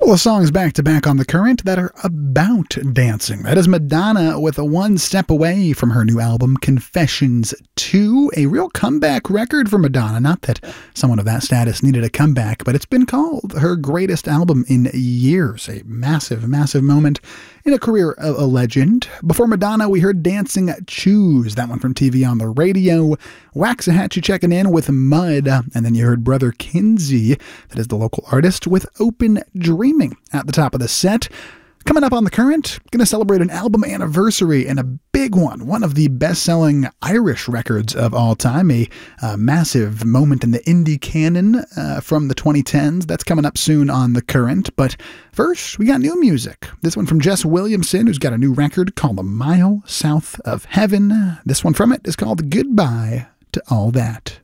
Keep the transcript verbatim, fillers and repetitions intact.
couple of songs back-to-back on The Current that are about dancing. That is Madonna with a One Step Away from her new album, Confessions two, a real comeback record for Madonna. Not that someone of that status needed a comeback, but it's been called her greatest album in years. A massive, massive moment in a career of a legend. Before Madonna, we heard Dancing Choose, that one from T V on the radio. Waxahachie checking in with Mud, and then you heard Brother Kinsey, that is the local artist, with Open Dreaming at the top of the set. Coming up on The Current, going to celebrate an album anniversary and a big one, one of the best-selling Irish records of all time, a uh, massive moment in the indie canon uh, from the twenty tens. That's coming up soon on The Current, but first, we got new music. This one from Jess Williamson, who's got a new record called A Mile South of Heaven. This one from it is called Goodbye to All That.